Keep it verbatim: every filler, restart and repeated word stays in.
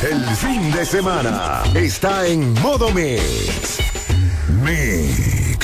El fin de semana está en modo Mix. Mix.